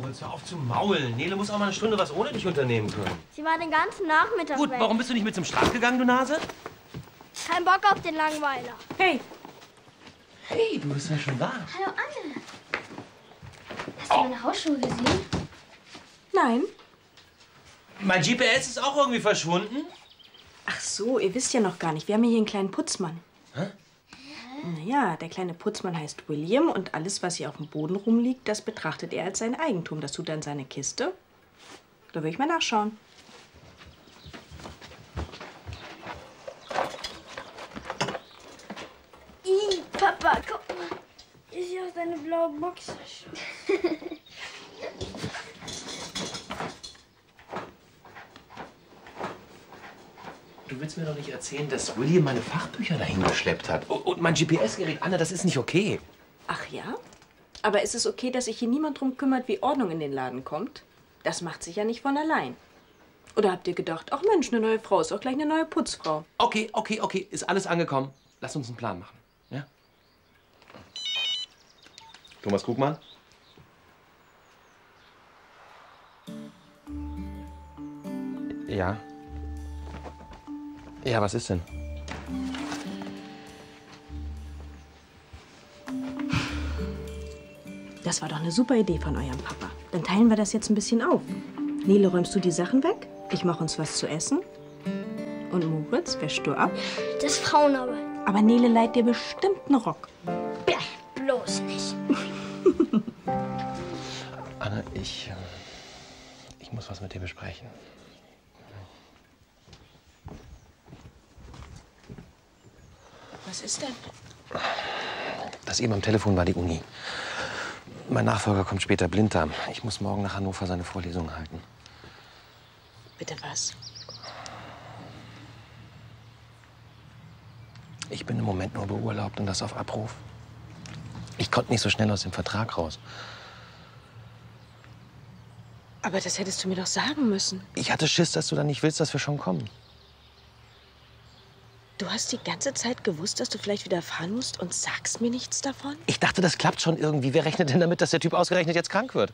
Moritz, hör auf zu maulen. Nele muss auch mal eine Stunde was ohne dich unternehmen können. Sie war den ganzen Nachmittag Gut, weg. warum bist du nicht mit zum Strand gegangen, du Nase? Kein Bock auf den Langweiler. Hey. Hey, du bist ja schon da. Hallo, Anne. Hast du meine Hausschuhe gesehen? Nein. Mein GPS ist auch irgendwie verschwunden. Ach so, ihr wisst ja noch gar nicht. Wir haben hier einen kleinen Putzmann. Hä? Naja, der kleine Putzmann heißt William und alles, was hier auf dem Boden rumliegt, das betrachtet er als sein Eigentum. Das tut er in seine Kiste. Da will ich mal nachschauen. Papa, guck mal. Hier ist ja auch deine blaue Boxershorts. Du willst mir doch nicht erzählen, dass William meine Fachbücher dahin geschleppt hat. Und mein GPS-Gerät. Anna, das ist nicht okay. Ach ja? Aber ist es okay, dass sich hier niemand drum kümmert, wie Ordnung in den Laden kommt? Das macht sich ja nicht von allein. Oder habt ihr gedacht, ach Mensch, eine neue Frau ist auch gleich eine neue Putzfrau? Okay. Ist alles angekommen. Lass uns einen Plan machen. Ja? Thomas Krugmann? Ja. Ja, was ist denn? Das war doch eine super Idee von eurem Papa. Dann teilen wir das jetzt ein bisschen auf. Nele, räumst du die Sachen weg? Ich mache uns was zu essen. Und Moritz, wäschst du ab? Das ist Frauenarbeit. Aber Nele leiht dir bestimmt einen Rock. Bloß nicht. Anna, ich muss was mit dir besprechen. Was ist denn? Das eben am Telefon war die Uni. Mein Nachfolger kommt später Blinddarm. Ich muss morgen nach Hannover seine Vorlesung halten. Bitte was? Ich bin im Moment nur beurlaubt und das auf Abruf. Ich konnte nicht so schnell aus dem Vertrag raus. Aber das hättest du mir doch sagen müssen. Ich hatte Schiss, dass du dann nicht willst, dass wir schon kommen. Du hast die ganze Zeit gewusst, dass du vielleicht wieder fahren musst und sagst mir nichts davon? Ich dachte, das klappt schon irgendwie. Wer rechnet denn damit, dass der Typ ausgerechnet jetzt krank wird?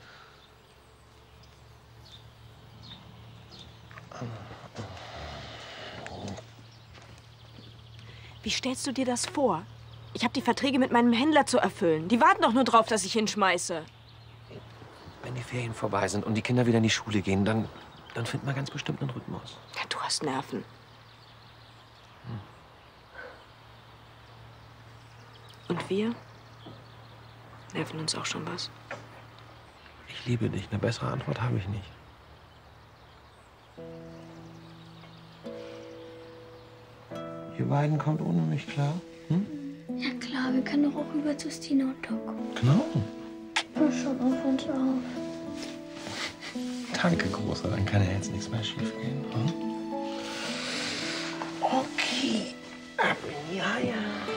Wie stellst du dir das vor? Ich habe die Verträge mit meinem Händler zu erfüllen. Die warten doch nur drauf, dass ich hinschmeiße. Wenn die Ferien vorbei sind und die Kinder wieder in die Schule gehen, dann finden wir ganz bestimmt einen Rhythmus. Ja, du hast Nerven. Und wir nerven uns auch schon was. Ich liebe dich. Eine bessere Antwort habe ich nicht. Ihr beiden kommt ohne mich klar? Hm? Ja klar, wir können doch auch rüber zu Stina und Doc. Genau. Pass schon auf uns auf. Danke, Großer. Dann kann ja jetzt nichts mehr schiefgehen. Hm? Okay. Ab in die Haie.